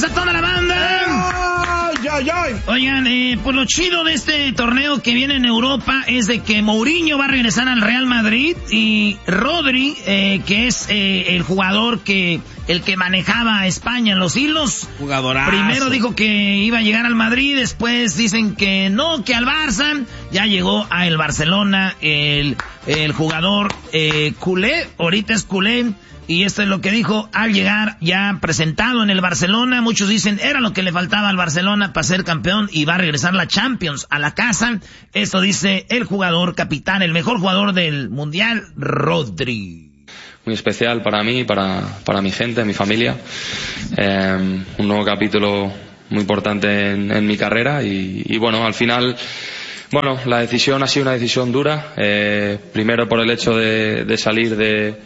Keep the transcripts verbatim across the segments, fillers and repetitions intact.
a toda la banda. Ay, ay, ay. Oigan, eh, pues lo chido de este torneo que viene en Europa es de que Mourinho va a regresar al Real Madrid y Rodri, eh, que es eh, el jugador que, el que manejaba a España en los hilos. Jugadorazo. Primero dijo que iba a llegar al Madrid, después dicen que no, que al Barça. Ya llegó a el Barcelona, el, el jugador eh, culé, ahorita es culé. Y esto es lo que dijo al llegar ya presentado en el Barcelona. Muchos dicen, era lo que le faltaba al Barcelona para ser campeón y va a regresar la Champions a la casa. Esto dice el jugador capitán, el mejor jugador del Mundial, Rodri. Muy especial para mí, para, para mi gente, mi familia. Eh, un nuevo capítulo muy importante en, en mi carrera y, y bueno, al final... Bueno, la decisión ha sido una decisión dura. Eh, primero por el hecho de, de salir de...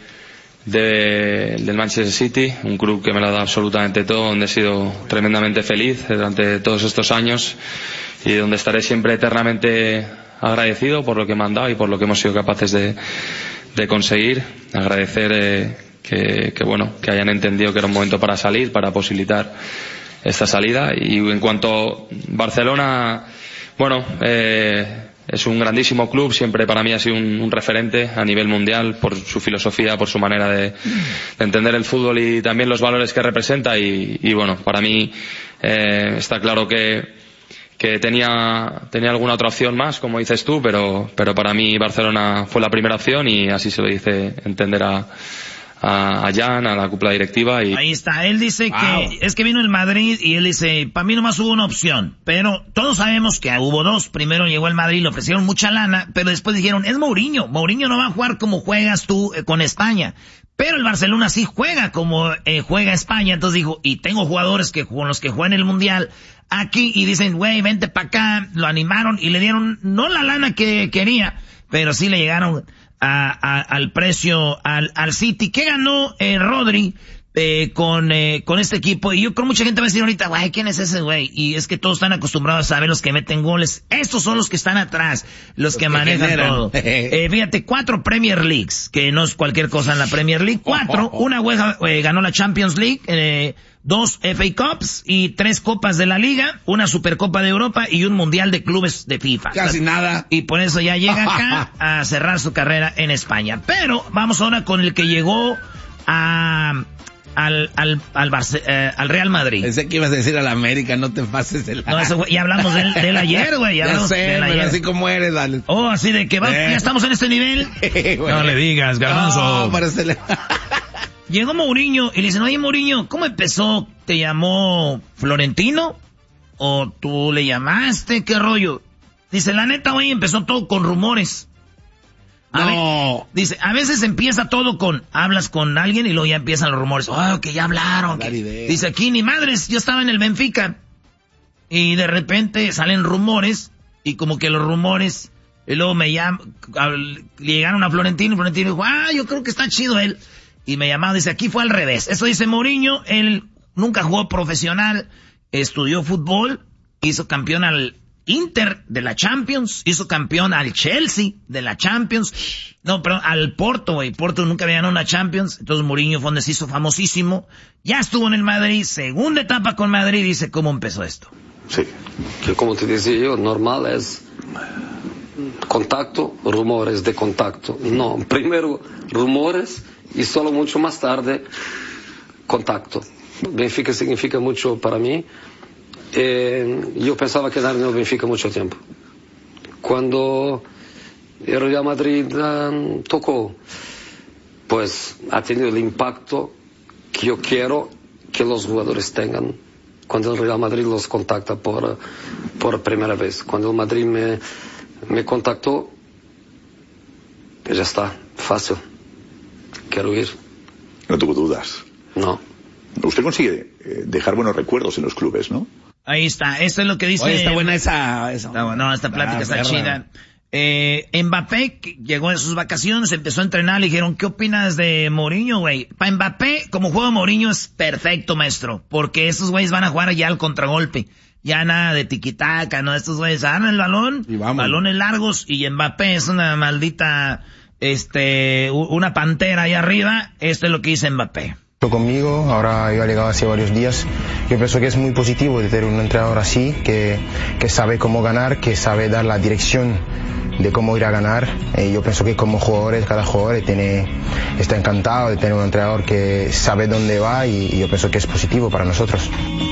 De, del Manchester City, un club que me lo ha dado absolutamente todo, donde he sido tremendamente feliz durante todos estos años y donde estaré siempre eternamente agradecido por lo que me han dado y por lo que hemos sido capaces de, de conseguir. Agradecer eh, que, que bueno, que hayan entendido que era un momento para salir, para posibilitar esta salida. Y en cuanto a Barcelona, bueno, eh, es un grandísimo club, siempre para mí ha sido un, un referente a nivel mundial por su filosofía, por su manera de, de entender el fútbol y también los valores que representa y, y bueno, para mí eh, está claro que, que tenía, tenía alguna otra opción más, como dices tú, pero, pero para mí Barcelona fue la primera opción y así se lo dice entender a a Jan, a la cúpula directiva y... Ahí está, él dice wow. que es que vino el Madrid y él dice, para mí nomás hubo una opción, pero todos sabemos que hubo dos. Primero llegó el Madrid, le ofrecieron mucha lana, pero después dijeron, es Mourinho, Mourinho no va a jugar como juegas tú eh, con España, pero el Barcelona sí juega como eh, juega España. Entonces dijo, y tengo jugadores que con los que juegan el Mundial aquí y dicen, güey, vente para acá, lo animaron y le dieron no la lana que quería, pero sí le llegaron A, a, al precio al, al City. ¿Qué ganó eh, Rodri eh, con eh, con este equipo? Y yo creo mucha gente va a decir ahorita, güey, ¿quién es ese güey? Y es que todos están acostumbrados a saber los que meten goles. Estos son los que están atrás, los, los que, que manejan generan. Todo. eh, fíjate, cuatro Premier Leagues, que no es cualquier cosa en la Premier League. Cuatro, oh, oh, oh. una hueja, eh, ganó la Champions League, eh, dos F A Cups y tres copas de la Liga, una Supercopa de Europa y un Mundial de Clubes de FIFA. Casi nada. Y por eso ya llega acá a cerrar su carrera en España. Pero vamos ahora con el que llegó a al al al, Barce, eh, al Real Madrid. Pensé que ibas a decir al América, no te pases de la... No, eso, ya hablamos del, del ayer, güey. Ya, ya sé, pero ayer. Así como eres, dale. Oh, así de que va, eh. ya estamos en este nivel. No le digas, Garbanzo. No, parecele... Llegó Mourinho y le dicen, oye Mourinho, ¿cómo empezó? ¿Te llamó Florentino? ¿O tú le llamaste? ¿Qué rollo? Dice, la neta, güey, empezó todo con rumores. A no. Ver, dice, a veces empieza todo con, hablas con alguien y luego ya empiezan los rumores. Oh, que ya hablaron. Que... Dice, aquí ni madres, yo estaba en el Benfica. Y de repente salen rumores y como que los rumores, y luego me llaman, llegaron a Florentino y Florentino dijo, ah, yo creo que está chido él. Y me llamaba, dice, aquí fue al revés. Eso dice Mourinho, él nunca jugó profesional, estudió fútbol, hizo campeón al Inter de la Champions, hizo campeón al Chelsea de la Champions, no, perdón, al Porto, güey, Porto nunca había ganado una Champions, entonces Mourinho fue donde se hizo famosísimo, ya estuvo en el Madrid, segunda etapa con Madrid, dice cómo empezó esto. Sí, que como te decía yo, normal es contacto, rumores de contacto, no, primero rumores y solo mucho más tarde contacto. Benfica significa mucho para mí. Eh, yo pensaba quedarme en el Benfica mucho tiempo. Cuando el Real Madrid um, tocó, pues ha tenido el impacto que yo quiero que los jugadores tengan cuando el Real Madrid los contacta por, por primera vez. Cuando el Madrid me, me contactó, pues ya está, fácil. Quiero ir. No tuvo dudas. No. Usted consigue eh, dejar buenos recuerdos en los clubes, ¿no? Ahí está, esto es lo que dice... Oye, está buena esa... esa. Está, no, esta plática ah, está verdad. Chida. Eh, Mbappé llegó de sus vacaciones, empezó a entrenar, le dijeron, ¿qué opinas de Mourinho, güey? Para Mbappé, como juega Mourinho es perfecto, maestro, porque esos güeyes van a jugar ya al contragolpe. Ya nada de tiquitaca, ¿no? Estos güeyes agarran el balón, balones largos, y Mbappé es una maldita, este, una pantera ahí arriba. Esto es lo que dice Mbappé. Conmigo, ahora yo he llegado hace varios días. Yo pienso que es muy positivo de tener un entrenador así, que, que sabe cómo ganar, que sabe dar la dirección de cómo ir a ganar. Eh, yo pienso que como jugadores, cada jugador tiene, está encantado de tener un entrenador que sabe dónde va y, y yo pienso que es positivo para nosotros.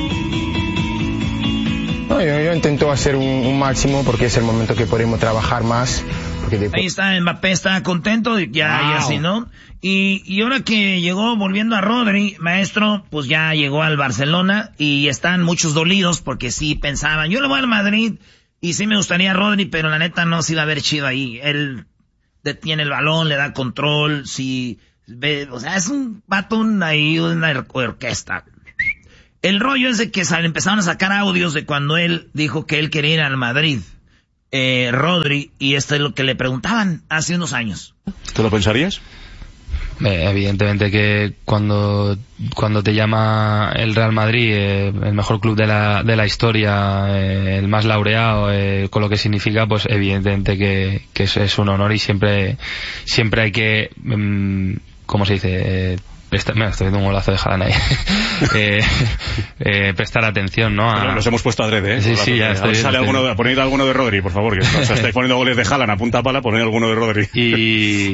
No, yo, yo intento hacer un, un máximo porque es el momento que podemos trabajar más. Porque ahí está, Mbappé está contento, ya, wow. ya así, ¿no? Y, y ahora que llegó, volviendo a Rodri, maestro, pues ya llegó al Barcelona y están muchos dolidos porque sí pensaban, yo le voy al Madrid y sí me gustaría Rodri, pero la neta no se iba a ver chido ahí. Él detiene el balón, le da control, sí, ve, o sea, es un batón ahí, una orquesta. El rollo es de que sal, empezaron a sacar audios de cuando él dijo que él quería ir al Madrid. Eh, Rodri, y esto es lo que le preguntaban hace unos años. ¿Tú lo pensarías? Eh, evidentemente que cuando cuando te llama el Real Madrid, eh, el mejor club de la de la historia, eh, el más laureado, eh, con lo que significa, pues evidentemente que, que es, es un honor y siempre siempre hay que, mm, ¿cómo se dice? Eh, Presta, mira, estoy viendo un golazo de Haaland ahí. eh, eh, prestar atención, ¿no? A... Nos hemos puesto adrede, ¿eh? Sí, sí, ya estoy. Sale alguno de, poned alguno de Rodri, por favor, que o sea, estáis poniendo goles de Haaland a punta pala, poned alguno de Rodri. Y